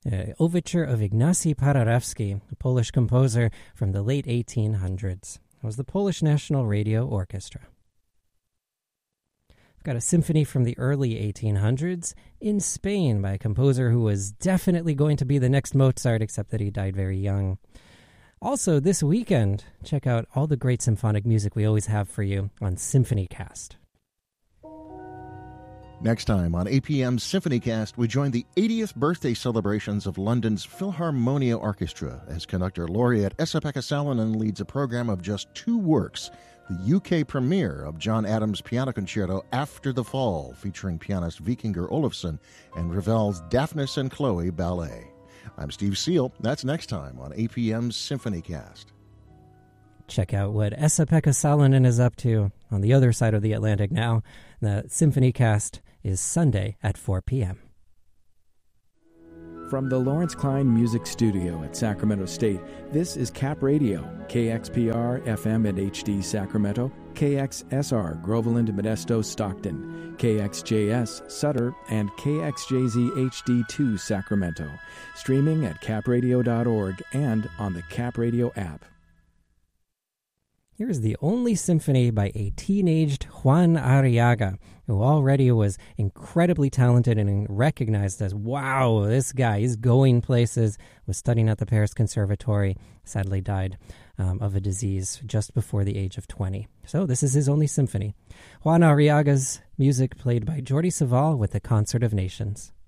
overture of Ignacy Paderewski, a Polish composer from the late 1800s. It was the Polish National Radio Orchestra. I've got a symphony from the early 1800s in Spain by a composer who was definitely going to be the next Mozart, except that he died very young. Also, this weekend, check out all the great symphonic music we always have for you on SymphonyCast. Next time on APM's SymphonyCast, we join the 80th birthday celebrations of London's Philharmonia Orchestra as conductor laureate Esa-Pekka Salonen leads a program of just 2 works, the UK premiere of John Adams' piano concerto After the Fall, featuring pianist Vikingur Olafsson, and Ravel's Daphnis and Chloe Ballet. I'm Steve Seal. That's next time on APM's SymphonyCast. Check out what Esa-Pekka Salonen is up to on the other side of the Atlantic now. The SymphonyCast is Sunday at 4 p.m. From the Lawrence Klein Music Studio at Sacramento State, this is Cap Radio, KXPR FM and HD Sacramento, KXSR Groveland, Modesto, Stockton, KXJS Sutter, and KXJZ HD2 Sacramento. Streaming at capradio.org and on the Cap Radio app. Here's the only symphony by a teenaged Juan Arriaga, who already was incredibly talented and recognized as, wow, this guy is going places, was studying at the Paris Conservatory, sadly died of a disease just before the age of 20. So this is his only symphony. Juan Arriaga's music played by Jordi Savall with the Concert of Nations.